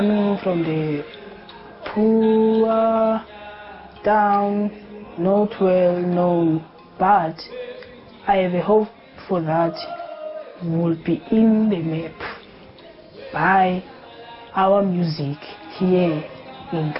Coming from the poor, down, not well known, but I have a hope for that will be in the map by our music here in